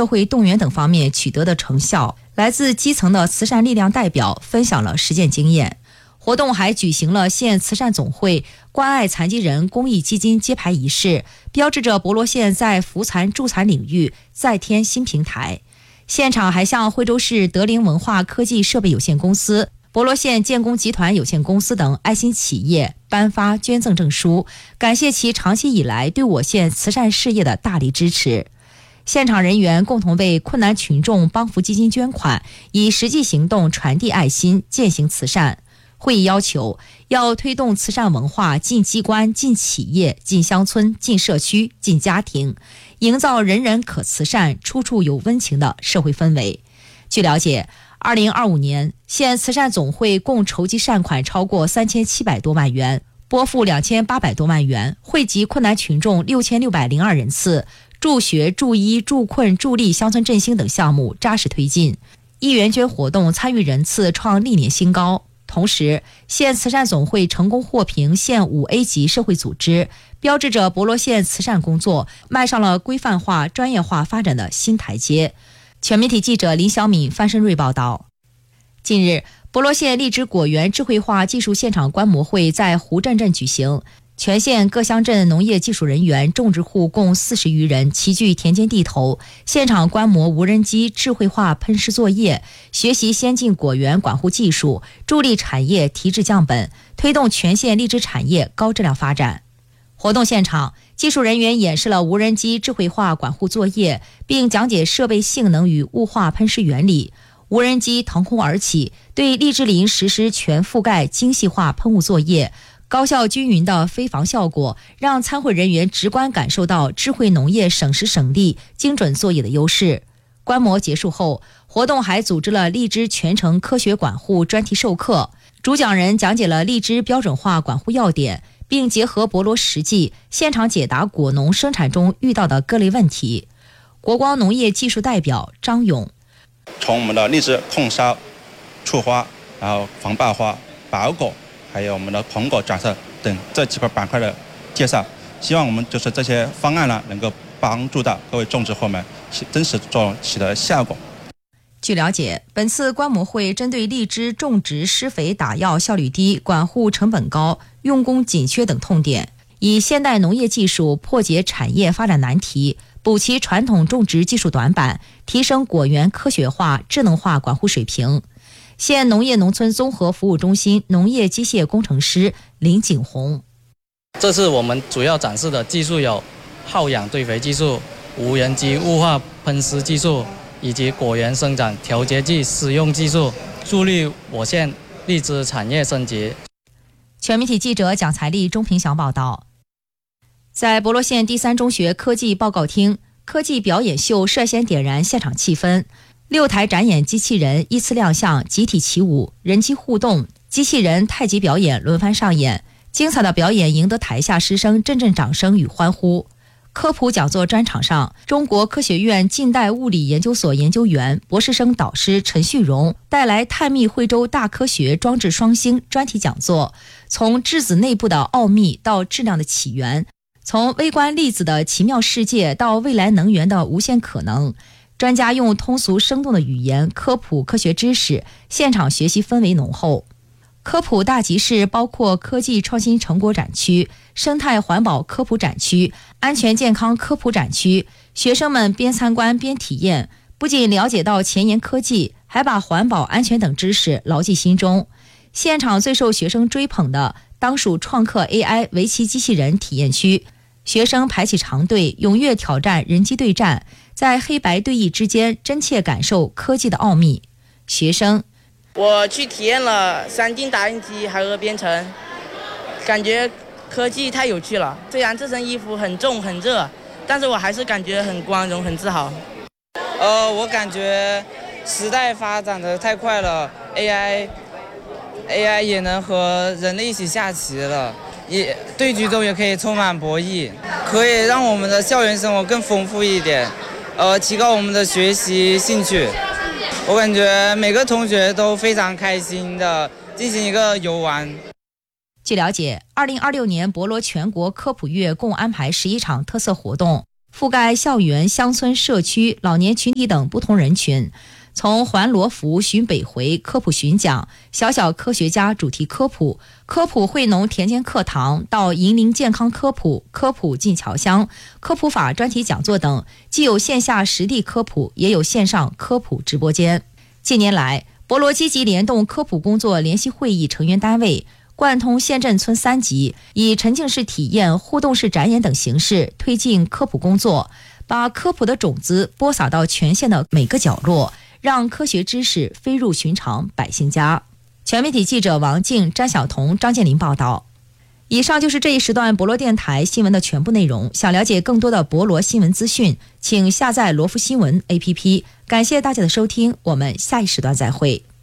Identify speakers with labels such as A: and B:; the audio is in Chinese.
A: 社会动员等方面取得的成效，来自基层的慈善力量代表分享了实践经验。活动还举行了县慈善总会关爱残疾人公益基金揭牌仪式，标志着博罗县在扶残助残领域再添新平台。现场还向惠州市德灵文化科技设备有限公司、博罗县建工集团有限公司等爱心企业颁发捐赠证书，感谢其长期以来对我县慈善事业的大力支持。现场人员共同为困难群众帮扶基金捐款，以实际行动传递爱心，践行慈善。会议要求要推动慈善文化进机关、进企业、进乡村、进社区、进家庭，营造人人可慈善、处处有温情的社会氛围。据了解，2025年县慈善总会共筹集善款超过3700多万元，拨付2800多万元，惠及困难群众6602人次，助学、助医、助困、助力乡村振兴等项目扎实推进，一元捐活动参与人次创历年新高。同时，县慈善总会成功获评县5A 级社会组织，标志着博罗县慈善工作迈上了规范化、专业化发展的新台阶。全媒体记者林小敏、范申瑞报道。近日，博罗县荔枝果园智慧化技术现场观摩会在湖镇镇举行，全县各乡镇农业技术人员、种植户共40余人齐聚田间地头，现场观摩无人机智慧化喷施作业，学习先进果园管护技术，助力产业提质降本，推动全县荔枝产业高质量发展。活动现场，技术人员演示了无人机智慧化管护作业，并讲解设备性能与雾化喷施原理。无人机腾空而起，对荔枝林实施全覆盖精细化喷雾作业，高效均匀的飞防效果让参会人员直观感受到智慧农业省时省力、精准作业的优势。观摩结束后，活动还组织了荔枝全程科学管护专题授课，主讲人讲解了荔枝标准化管护要点，并结合博罗实际，现场解答果农生产中遇到的各类问题。国光农业技术代表张勇：
B: 从我们的荔枝控烧、促花，然后防爆花、保果，还有我们的红果转色等这几个板块的介绍，希望我们就是这些方案呢，能够帮助到各位种植户们真实作用起的效果。
A: 据了解，本次观摩会针对荔枝种植施肥打药效率低、管护成本高、用工紧缺等痛点，以现代农业技术破解产业发展难题，补齐传统种植技术短板，提升果园科学化、智能化管护水平。县农业农村综合服务中心农业机械工程师林景红：
C: 这次我们主要展示的技术有耗氧堆肥技术、无人机雾化喷施技术以及果园生长调节剂使用技术，助力我县荔枝产业升级。
A: 全媒体记者蒋才丽、钟平祥报道。在博罗县第3中学科技报告厅，科技表演秀率先点燃现场气氛，6台展演机器人依次亮相，集体起舞，人机互动，机器人太极表演轮番上演，精彩的表演赢得台下师生阵阵掌声与欢呼。科普讲座专场上，中国科学院近代物理研究所研究员、博士生导师陈旭荣带来探秘惠州大科学装置双星专题讲座，从质子内部的奥秘到质量的起源，从微观粒子的奇妙世界到未来能源的无限可能。专家用通俗生动的语言科普科学知识，现场学习氛围浓厚。科普大集市包括科技创新成果展区、生态环保科普展区、安全健康科普展区，学生们边参观边体验，不仅了解到前沿科技，还把环保安全等知识牢记心中。现场最受学生追捧的当属创客 AI 围棋机器人体验区，学生排起长队，踊跃挑战人机对战，在黑白对弈之间真切感受科技的奥秘。学生：
D: 我去体验了3D 打印机还有编程，感觉科技太有趣了。虽然这身衣服很重很热，但是我还是感觉很光荣很自豪。
E: 我感觉时代发展的太快了， AI 也能和人类一起下棋了，也对局中也可以充满博弈，可以让我们的校园生活更丰富一点，提高我们的学习兴趣。我感觉每个同学都非常开心的进行一个游玩。
A: 据了解，2026年博罗全国科普月共安排11场特色活动， 覆盖校园、乡村、社区、老年群体等不同人群。从环罗浮寻北回科普巡讲、小小科学家主题科普、科普惠农田间课堂到银龄健康科普、科普进侨乡、科普法专题讲座等，既有线下实地科普，也有线上科普直播间。近年来，博罗积极联动科普工作联席会议成员单位，贯通县镇村3级，以沉浸式体验、互动式展演等形式推进科普工作，把科普的种子播撒到全县的每个角落，让科学知识飞入寻常百姓家。全媒体记者王静、詹晓彤、张建林报道。以上就是这一时段博罗电台新闻的全部内容。想了解更多的博罗新闻资讯，请下载罗浮新闻 APP。感谢大家的收听，我们下一时段再会。